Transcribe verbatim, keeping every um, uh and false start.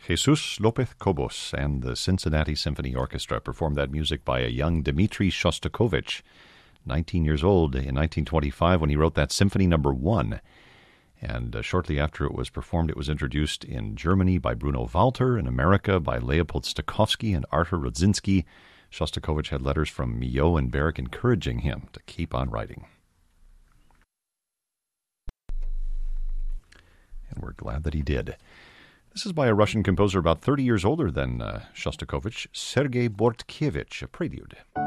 Jesus Lopez Cobos and the Cincinnati Symphony Orchestra performed that music by a young Dmitri Shostakovich, nineteen years old in nineteen twenty-five when he wrote that Symphony Number One. And uh, shortly after it was performed, it was introduced in Germany by Bruno Walter, in America by Leopold Stokowski and Arthur Rodzinski. Shostakovich had letters from Milhaud and Berg encouraging him to keep on writing. And we're glad that he did. This is by a Russian composer about thirty years older than uh, Shostakovich, Sergei Bortkiewicz, a prelude.